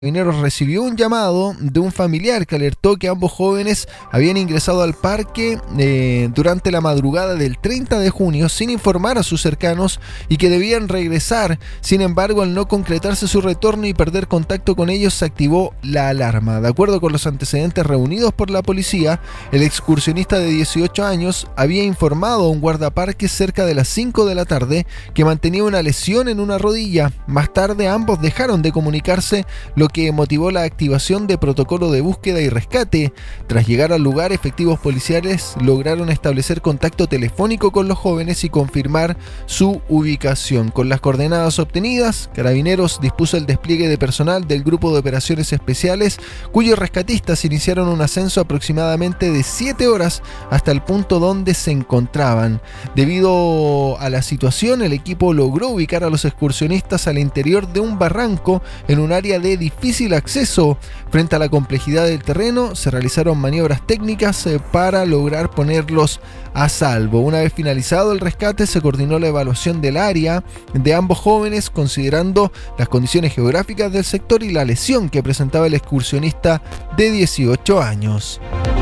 Carabineros recibió un llamado de un familiar que alertó que ambos jóvenes habían ingresado al parque durante la madrugada del 30 de junio sin informar a sus cercanos y que debían regresar. Sin embargo, al no concretarse su retorno y perder contacto con ellos, se activó la alarma. De acuerdo con los antecedentes reunidos por la policía, el excursionista de 18 años había informado a un guardaparques cerca de las 5 de la tarde que mantenía una lesión en una rodilla. Más tarde, ambos dejaron de comunicarse, lo que motivó la activación de protocolo de búsqueda y rescate. Tras llegar al lugar, efectivos policiales lograron establecer contacto telefónico con los jóvenes y confirmar su ubicación. Con las coordenadas obtenidas, Carabineros dispuso el despliegue de personal del Grupo de Operaciones Especiales, cuyos rescatistas iniciaron un ascenso aproximadamente de 7 horas hasta el punto donde se encontraban. Debido a la situación, el equipo logró ubicar a los excursionistas al interior de un barranco en un área de difícil acceso. Frente a la complejidad del terreno, se realizaron maniobras técnicas para lograr ponerlos a salvo. Una vez finalizado el rescate, se coordinó la evaluación del área de ambos jóvenes, considerando las condiciones geográficas del sector y la lesión que presentaba el excursionista de 18 años.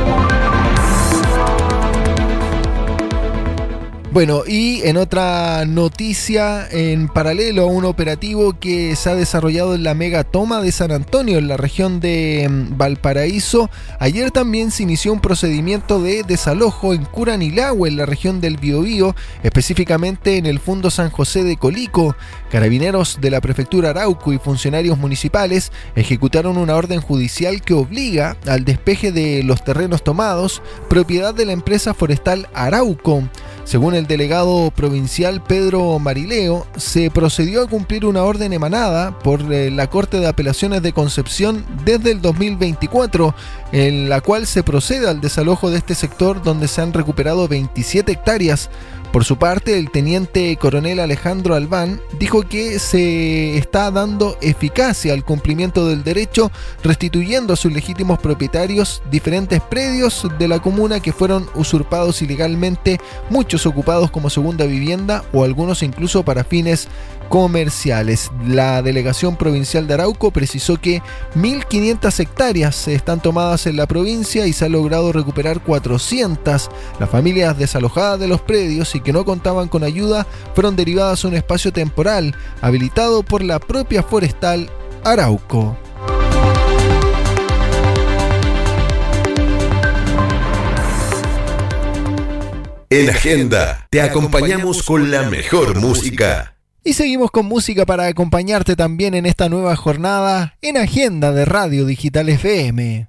Bueno, y en otra noticia, en paralelo a un operativo que se ha desarrollado en la megatoma de San Antonio, en la región de Valparaíso, ayer también se inició un procedimiento de desalojo en Curanilahue, en la región del Biobío, específicamente en el Fundo San José de Colico. Carabineros de la Prefectura Arauco y funcionarios municipales ejecutaron una orden judicial que obliga al despeje de los terrenos tomados, propiedad de la empresa forestal Arauco. Según el delegado provincial Pedro Marileo, se procedió a cumplir una orden emanada por la Corte de Apelaciones de Concepción desde el 2024, en la cual se procede al desalojo de este sector, donde se han recuperado 27 hectáreas. Por su parte, el teniente coronel Alejandro Albán dijo que se está dando eficacia al cumplimiento del derecho, restituyendo a sus legítimos propietarios diferentes predios de la comuna que fueron usurpados ilegalmente, muchos ocupados como segunda vivienda o algunos incluso para fines comerciales. La delegación provincial de Arauco precisó que 1.500 hectáreas están tomadas en la provincia y se ha logrado recuperar 400. Las familias desalojadas de los predios y que no contaban con ayuda fueron derivadas a un espacio temporal habilitado por la propia forestal Arauco. En Agenda te acompañamos con la mejor música. Y seguimos con música para acompañarte también en esta nueva jornada en Agenda de Radio Digital FM.